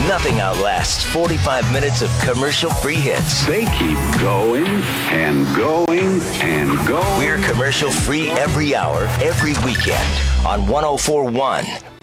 Nothing outlasts 45 minutes of commercial-free hits. They keep going and going and going. We're commercial-free every hour, every weekend on 104.1